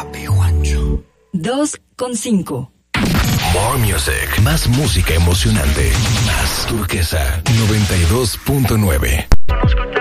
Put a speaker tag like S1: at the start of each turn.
S1: Papi Juancho.
S2: 2,5.
S3: More Music. Más música emocionante. Más Turquesa 92.9.